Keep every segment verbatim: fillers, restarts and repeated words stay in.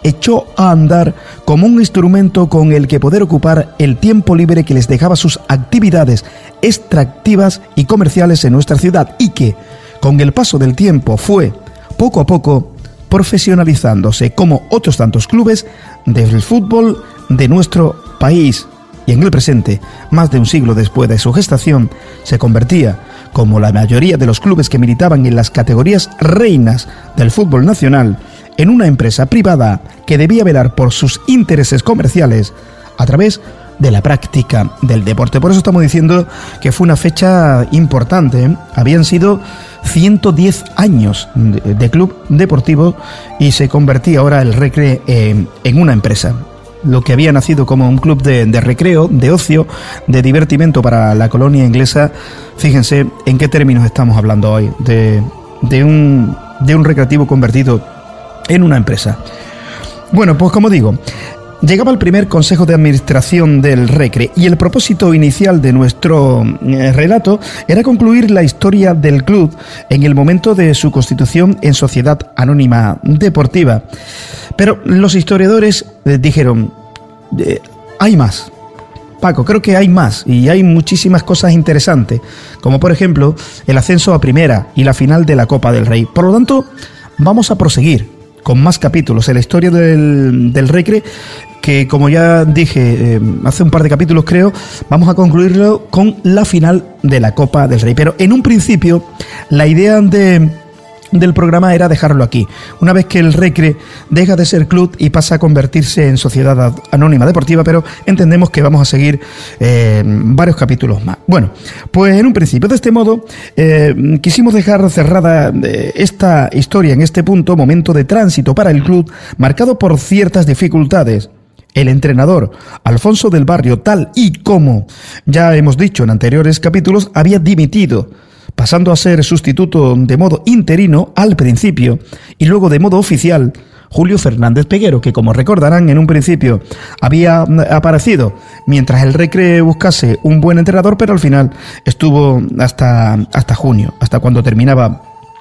echó a andar como un instrumento con el que poder ocupar el tiempo libre que les dejaba sus actividades extractivas y comerciales en nuestra ciudad, y que, con el paso del tiempo, fue, poco a poco, profesionalizándose como otros tantos clubes del fútbol de nuestro país. Y en el presente, más de un siglo después de su gestación, se convertía, como la mayoría de los clubes que militaban en las categorías reinas del fútbol nacional, en una empresa privada que debía velar por sus intereses comerciales a través de la práctica del deporte. Por eso estamos diciendo que fue una fecha importante, ¿eh? Habían sido ciento diez años de, de club deportivo y se convertía ahora el Recre eh, en una empresa. Lo que había nacido como un club de, de recreo, de ocio, de divertimento para la colonia inglesa, fíjense en qué términos estamos hablando hoy, de, de, un, de un recreativo convertido en una empresa. Bueno, pues como digo, llegaba el primer consejo de administración del Recre y el propósito inicial de nuestro eh, relato era concluir la historia del club en el momento de su constitución en Sociedad Anónima Deportiva. Pero los historiadores eh, dijeron, eh, hay más. Paco, creo que hay más y hay muchísimas cosas interesantes, como por ejemplo el ascenso a primera y la final de la Copa del Rey. Por lo tanto, vamos a proseguir con más capítulos en la historia del, del Recre, que como ya dije eh, hace un par de capítulos creo, vamos a concluirlo con la final de la Copa del Rey. Pero en un principio, la idea de... del programa era dejarlo aquí. Una vez que el Recre deja de ser club y pasa a convertirse en Sociedad Anónima Deportiva, pero entendemos que vamos a seguir eh, varios capítulos más. Bueno, pues en un principio, de este modo, eh, quisimos dejar cerrada eh, esta historia en este punto, momento de tránsito para el club, marcado por ciertas dificultades. El entrenador, Alfonso del Barrio, tal y como ya hemos dicho en anteriores capítulos, había dimitido, pasando a ser sustituto de modo interino al principio y luego de modo oficial Julio Fernández Peguero, que como recordarán en un principio había aparecido mientras el Recre buscase un buen entrenador, pero al final estuvo hasta, hasta junio, hasta cuando terminaba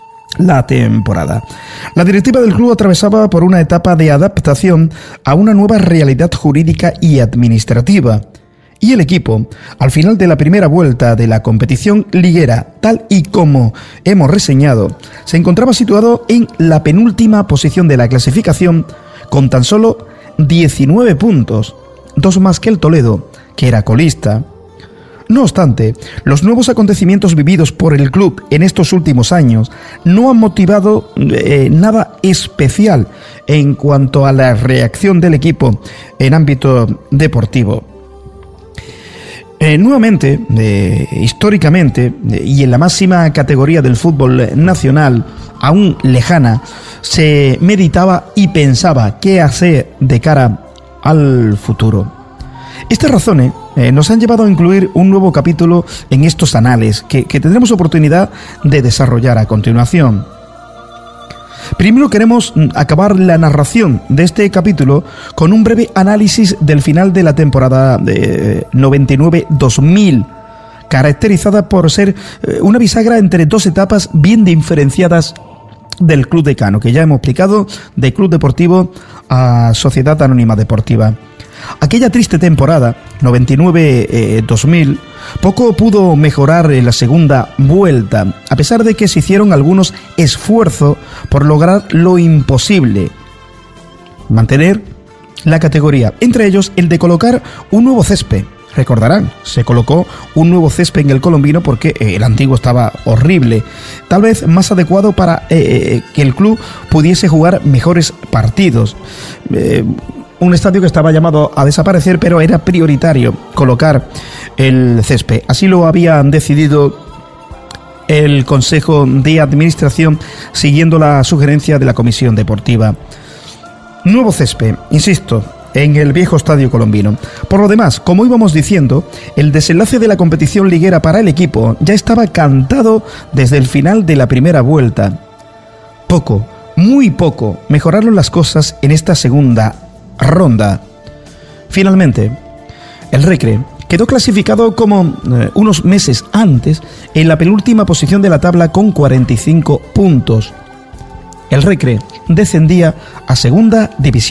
la temporada. La directiva del club atravesaba por una etapa de adaptación a una nueva realidad jurídica y administrativa. Y el equipo, al final de la primera vuelta de la competición liguera, tal y como hemos reseñado, se encontraba situado en la penúltima posición de la clasificación con tan solo diecinueve puntos, dos más que el Toledo, que era colista. No obstante, los nuevos acontecimientos vividos por el club en estos últimos años no han motivado eh, nada especial en cuanto a la reacción del equipo en ámbito deportivo. Eh, nuevamente, eh, históricamente, eh, y en la máxima categoría del fútbol nacional, aún lejana, se meditaba y pensaba qué hacer de cara al futuro. Estas razones eh, nos han llevado a incluir un nuevo capítulo en estos anales que, que tendremos oportunidad de desarrollar a continuación. Primero queremos acabar la narración de este capítulo con un breve análisis del final de la temporada de noventa y nueve dos mil, caracterizada por ser una bisagra entre dos etapas bien diferenciadas del Club Decano, que ya hemos explicado, de Club Deportivo a Sociedad Anónima Deportiva. Aquella triste temporada, noventa y nueve dos mil, poco pudo mejorar en la segunda vuelta, a pesar de que se hicieron algunos esfuerzos por lograr lo imposible: mantener la categoría, entre ellos el de colocar un nuevo césped. Recordarán, se colocó un nuevo césped en el Colombino porque el antiguo estaba horrible, tal vez más adecuado para eh, que el club pudiese jugar mejores partidos. Eh, Un estadio que estaba llamado a desaparecer, pero era prioritario colocar el césped. Así lo habían decidido el Consejo de Administración, siguiendo la sugerencia de la Comisión Deportiva. Nuevo césped, insisto, en el viejo Estadio Colombino. Por lo demás, como íbamos diciendo, el desenlace de la competición liguera para el equipo ya estaba cantado desde el final de la primera vuelta. Poco, muy poco, mejoraron las cosas en esta segunda ronda. Finalmente, el Recre quedó clasificado como eh, unos meses antes en la penúltima posición de la tabla con cuarenta y cinco puntos. El Recre descendía a segunda división.